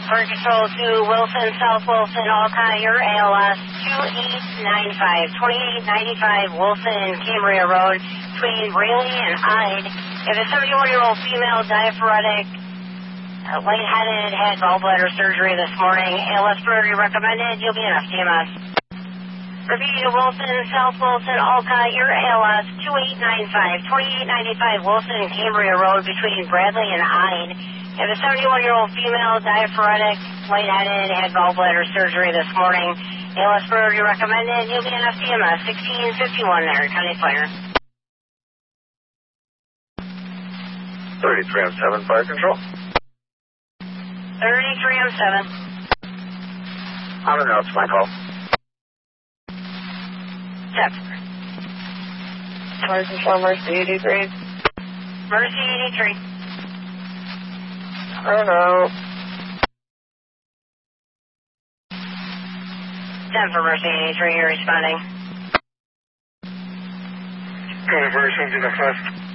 Fire Control to Wilson, South Wilson, Alki, your ALS 2895, 2895 Wilson, Cambria Road, between Raleigh and Ide. If a 71-year-old female diaphoretic, lightheaded, had gallbladder surgery this morning, ALS priority recommended, you'll be in FTMS. Repeating to Wilson, South Wilson, Alki, your ALS 2895, 2895 Wilson, Cambria Road, between Bradley and Ide. If a 71-year-old female diaphoretic, lightheaded, had gallbladder surgery this morning, ALS priority recommended, you'll be in FTMS 1651 there, County Fire. 33 on 7, Fire Control. 33 on 7. On the notes, my call. Check. Fire Control, Mercy 83. Mercy 83. Hello. 10 for Mercy 83, you're responding. Go to version to the first.